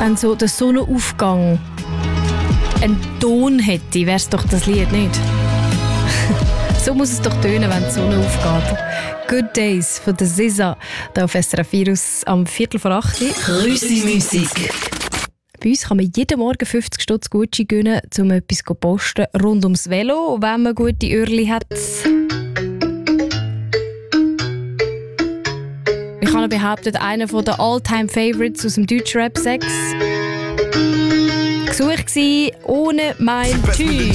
wenn so der Sonnenaufgang einen Ton hätte, wäre es doch das Lied, nicht? So muss es doch tönen, wenn die Sonne aufgeht. Good Days von der SZA, hier auf SRF Virus am 7:45. Grüßi-Musik. Bei uns kann man jeden Morgen 50 Stutz Gucci gönnen, um etwas zu posten rund ums Velo, wenn man gute Öhrchen hat. Ich habe behauptet, einer der All-Time-Favorites aus dem Deutschrap 6. Gesucht war ohne mein Team.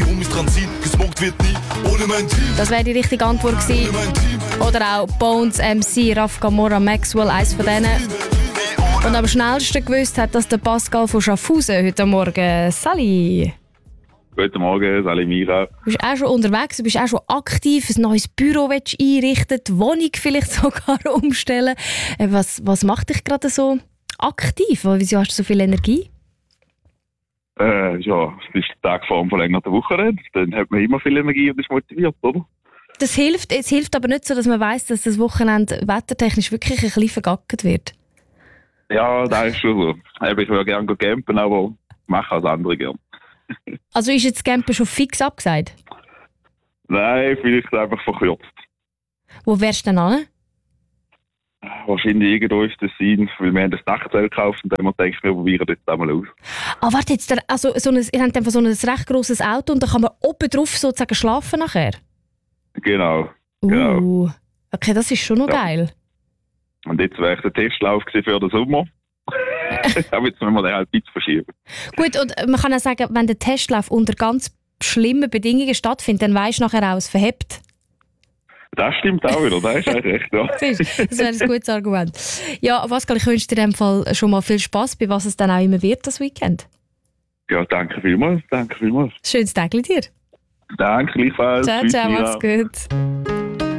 Das wäre die richtige Antwort gewesen. Oder auch Bones, MC, Raf Camora, Maxwell, eins von denen. Und am schnellsten gewusst hat das der Pascal von Schaffhausen heute Morgen. Sali. Guten Morgen, Sali Mira. Du bist auch schon unterwegs, du bist auch schon aktiv, ein neues Büro willst du einrichten, die Wohnung vielleicht sogar umstellen. Was macht dich gerade so aktiv? Wieso hast du so viel Energie? Ja, es ist der Tag vor dem verlängerten Wochenende. Dann hat man immer viel Energie und ist motiviert, oder? Es hilft aber nicht so, dass man weiss, dass das Wochenende wettertechnisch wirklich ein bisschen vergackert wird. Ja, das ist schon so. Ich würde gerne campen, aber mache als andere gerne. Also ist jetzt Campen schon fix abgesagt? Nein, vielleicht einfach verkürzt. Wo wärst du denn an? Wahrscheinlich irgendwo ist das Sinn, weil wir haben das Dachzelt gekauft und dann haben wir gedacht, wir probieren das einmal aus. Warte jetzt, ihr habt einfach so ein recht grosses Auto und da kann man oben drauf sozusagen schlafen nachher? Genau. Okay, das ist schon noch geil. Und jetzt wäre der Testlauf für den Sommer. Aber jetzt müssen wir den halt ein bisschen verschieben. Gut, und man kann auch sagen, wenn der Testlauf unter ganz schlimmen Bedingungen stattfindet, dann weisst du nachher auch, es verhebt. Das stimmt auch wieder, das ist eigentlich recht, ja. Das wäre ein gutes Argument. Ja, Pascal, ich wünsche dir in dem Fall schon mal viel Spass, bei was es dann auch immer wird, das Weekend. Ja, danke vielmals. Schönes Tag dir. Danke, gleichfalls. Ciao, mach's gut.